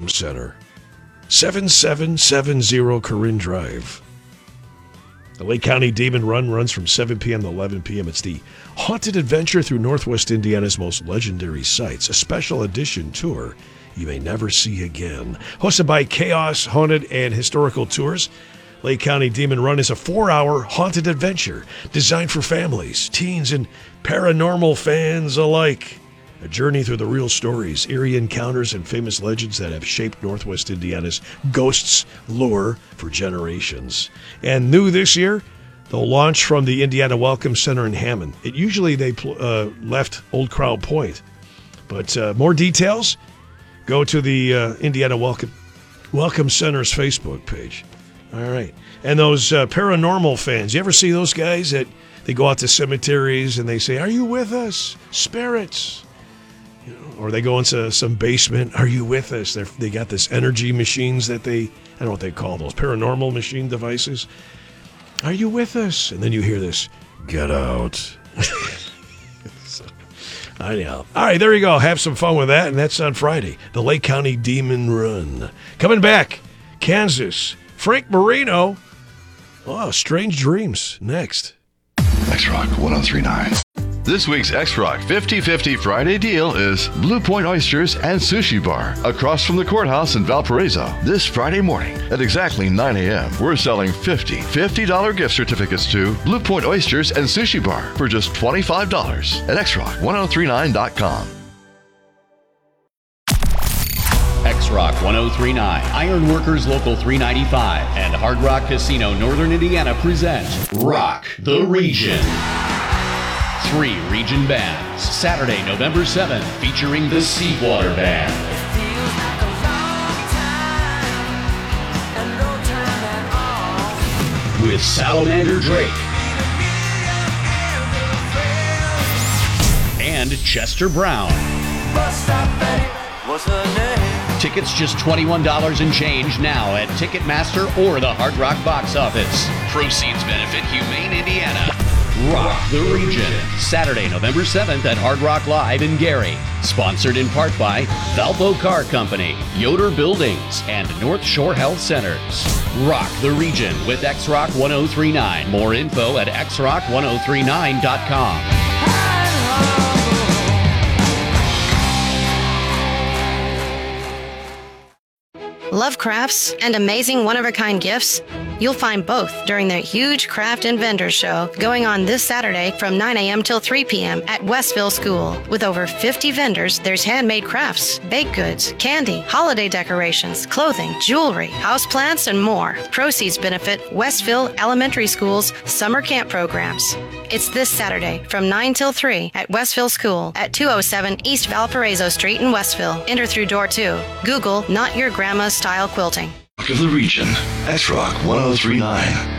Welcome Center, 7770 Corinne Drive. The Lake County Demon Run runs from 7 p.m. to 11 p.m. It's the haunted adventure through Northwest Indiana's most legendary sites, a special edition tour you may never see again. Hosted by Chaos Haunted and Historical Tours, Lake County Demon Run is a 4-hour haunted adventure designed for families, teens, and paranormal fans alike. A journey through the real stories, eerie encounters, and famous legends that have shaped Northwest Indiana's ghosts' lore for generations. And new this year, they'll launch from the Indiana Welcome Center in Hammond. Usually they left Old Crowd Point. But more details, go to the Indiana Welcome Center's Facebook page. All right. And those paranormal fans, you ever see those guys that they go out to cemeteries and they say, "Are you with us? Spirits." Or they go into some basement. "Are you with us?" They got this energy machines that I don't know what they call those, paranormal machine devices. "Are you with us?" And then you hear this, "Get out." So, I know. All right, there you go. Have some fun with that. And that's on Friday. The Lake County Demon Run. Coming back, Kansas. Frank Marino. Oh, Strange Dreams. Next. X-Rock 1039. This week's X-Rock 50/50 Friday deal is Blue Point Oysters and Sushi Bar across from the courthouse in Valparaiso. This Friday morning at exactly 9 a.m., we're selling $50 gift certificates to Blue Point Oysters and Sushi Bar for just $25 at xrock1039.com. X-Rock 1039, Ironworkers Local 395, and Hard Rock Casino Northern Indiana present Rock the Region. 3 region bands. Saturday, November 7th, featuring the Seawater Band. With Salamander Drake. And Chester Brown. What's her name? Tickets just $21 and change now at Ticketmaster or the Hard Rock box office. Proceeds benefit Humane Indiana. Rock the Region. Saturday, November 7th at Hard Rock Live in Gary. Sponsored in part by Valpo Car Company, Yoder Buildings, and North Shore Health Centers. Rock the Region with X-Rock 1039. More info at xrock1039.com. Love crafts and amazing one-of-a-kind gifts? You'll find both during the huge craft and vendor show going on this Saturday from 9 a.m. till 3 p.m. at Westville School. With over 50 vendors, there's handmade crafts, baked goods, candy, holiday decorations, clothing, jewelry, houseplants, and more. Proceeds benefit Westville Elementary School's summer camp programs. It's this Saturday from 9 till 3 at Westville School at 207 East Valparaiso Street in Westville. Enter through door 2. Google Not Your Grandma's Style Quilting. Rock of the Region. X-Rock 1039.